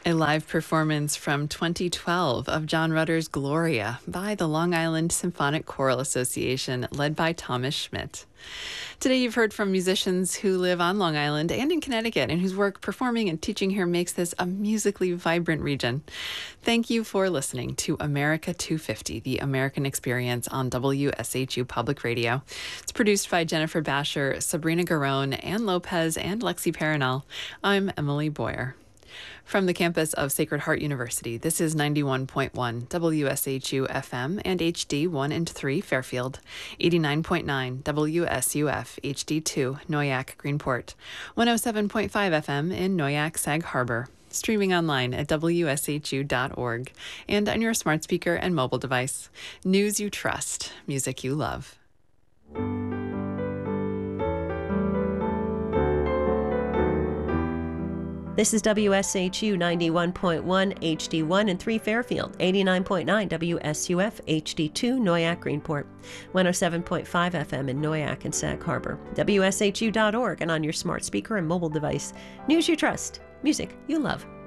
A live performance from 2012 of John Rutter's Gloria by the Long Island Symphonic Choral Association, led by Thomas Schmidt. Today you've heard from musicians who live on Long Island and in Connecticut and whose work performing and teaching here makes this a musically vibrant region. Thank you for listening to America 250, the American Experience on WSHU Public Radio. It's produced by Jennifer Basher, Sabrina Garone, Ann Lopez, and Lexi Paranel. I'm Emily Boyer. From the campus of Sacred Heart University, this is 91.1 WSHU FM and HD 1 and 3 Fairfield, 89.9 WSUF HD2 Noyak Greenport, 107.5 FM in Noyak Sag Harbor, streaming online at wshu.org, and on your smart speaker and mobile device. News you trust, music you love. This is WSHU 91.1 HD1 and 3 Fairfield, 89.9 WSUF HD2 Noyak Greenport, 107.5 FM in Noyak and Sag Harbor, WSHU.org, and on your smart speaker and mobile device. News you trust, music you love.